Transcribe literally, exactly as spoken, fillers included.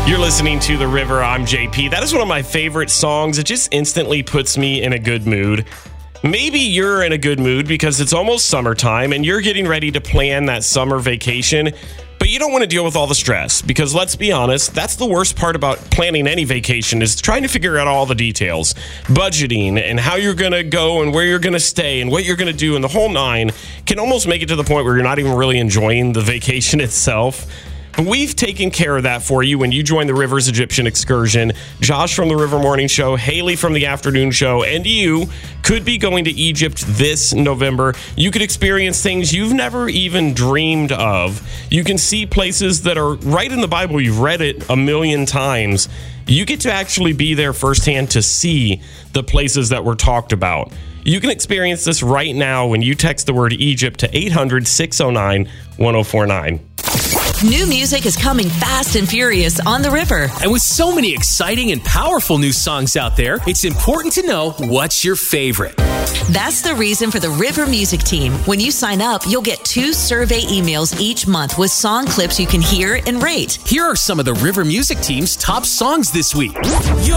You're listening to The River. I'm J P. That is one of my favorite songs. It just instantly puts me in a good mood. Maybe you're in a good mood because it's almost summertime and you're getting ready to plan that summer vacation, but you don't want to deal with all the stress because let's be honest, that's the worst part about planning any vacation is trying to figure out all the details. Budgeting and how you're going to go and where you're going to stay and what you're going to do and the whole nine can almost make it to the point where you're not even really enjoying the vacation itself. But we've taken care of that for you when you join the Rivers Egyptian Excursion. Josh from the River Morning Show, Haley from the Afternoon Show, and you could be going to Egypt this November. You could experience things you've never even dreamed of. You can see places that are right in the Bible. You've read it a million times. You get to actually be there firsthand to see the places that were talked about. You can experience this right now when you text the word Egypt to eight hundred, six oh nine, one oh four nine. New music is coming fast and furious on the river. And with so many exciting and powerful new songs out there, it's important to know what's your favorite. That's the reason for the River Music Team. When you sign up, you'll get two survey emails each month with song clips you can hear and rate. Here are some of the River Music Team's top songs this week.